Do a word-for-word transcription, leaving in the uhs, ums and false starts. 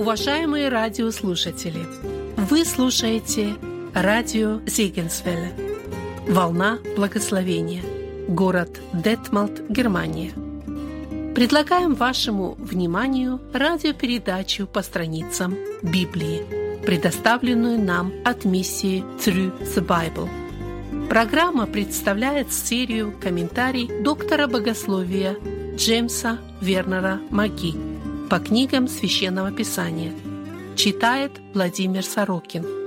Уважаемые радиослушатели, вы слушаете радио Зегенсвелле, волна благословения, город Детмалт, Германия. Предлагаем вашему вниманию радиопередачу по страницам Библии, предоставленную нам от миссии Through the Bible. Программа представляет серию комментариев доктора богословия Джеймса Вернера Маги по книгам Священного Писания. Читает Владимир Сорокин.